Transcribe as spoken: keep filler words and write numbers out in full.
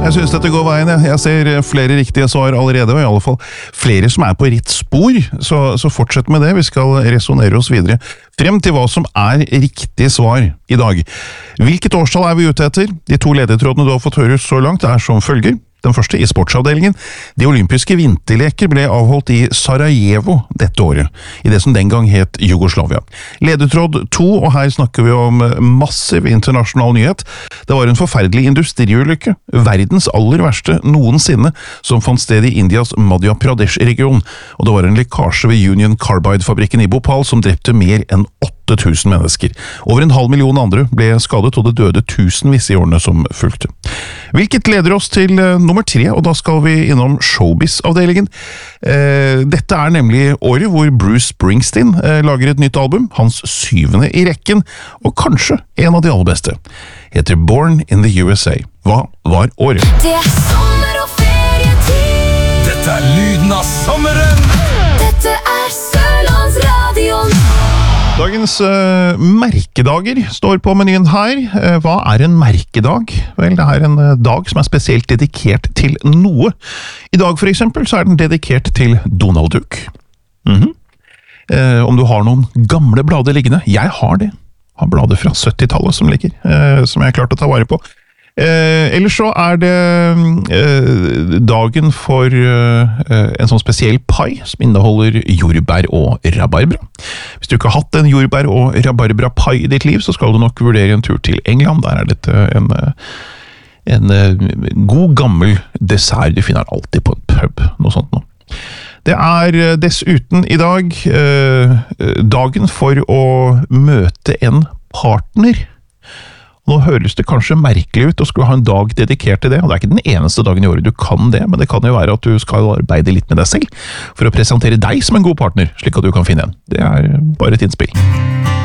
Jeg synes dette går veien, jeg. Jeg ser flere riktige svar allerede, og i alle fall flere som er på ritt spor, så, så fortsett med det. Vi skal resonere oss videre frem til hva som er riktig svar i dag. Hvilket årstall er vi ute etter? De to ledetrådene du har fått høre så langt er som følger. Den første i sportsavdelingen. De olympiske vinterleker ble avholdt i Sarajevo dette året, i det som den gang het Jugoslavia. Ledetråd to, og her snakker vi om massiv internasjonal nyhet. Det var en forferdelig industriulykke, verdens aller verste noensinne, som fant sted i Indias Madhya Pradesh-region, og det var en lekkasje ved Union Carbide-fabrikken i Bhopal som drepte mer enn åtte tusen mennesker. Over en halv million andre ble skadet, og det døde tusenvis i årene som fulgte. Hvilket leder oss til nummer tre, og da skal vi innom showbiz-avdelingen. Eh, dette er nemlig året hvor Bruce Springsteen eh, lager et nytt album, hans syvende i rekken, og kanskje en av de aller beste. Heter Born in the U S A. Hva var året? Det er sommer og ferietid. Dette er lyden av sommeren. Dette er Sørlandsradion. Dagens uh, merkedager står på menyen her. Uh, hva er en merkedag? Vel, det er en uh, dag som er spesielt dedikert til noe. I dag for eksempel så er den dedikert til Donald Duck. Mm-hmm. uh, om du har noen gamle blader liggende. Jeg har det. Har blader fra syttitallet som ligger, uh, som jeg har klart å ta vare på. Eh, ellers så er det eh, dagen for eh, en sånn spesiell pai som inneholder jordbær og rabarbra. Hvis du ikke har hatt en jordbær og rabarbra pai i ditt liv, så skal du nok vurdere en tur til England. Der er dette en, en god gammel dessert du finner alltid på en pub, noe sånt nå. Det er dessuten i dag eh, dagen for å møte en partner. Nå høres det kanskje merkelig ut å skulle ha en dag dedikert til det, og det er ikke den eneste dagen i året du kan det, men det kan jo være at du skal arbeide litt med deg selv, for å presentere deg som en god partner, slik at du kan finne en. Det er bare et innspill.